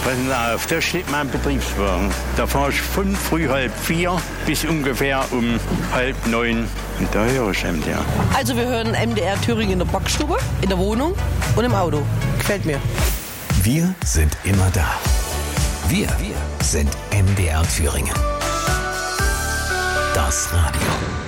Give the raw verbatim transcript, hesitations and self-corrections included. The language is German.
Passen Sie auf, da steht mein Betriebswagen. Da fahre ich von früh halb vier bis ungefähr um halb neun. Und da höre ich M D R. Also wir hören M D R Thüringen in der Backstube, in der Wohnung und im Auto. Gefällt mir. Wir sind immer da. Wir, wir sind M D R Thüringen. Das Radio.